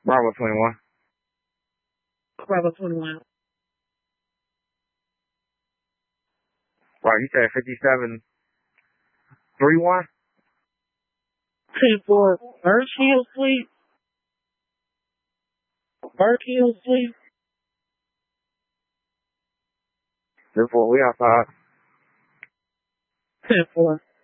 Bravo 21. Bravo 21. Right, you said 57. 3-1? 10-4. Birchill Suite. Birchill Suite. 10-4, we outside. 10-4.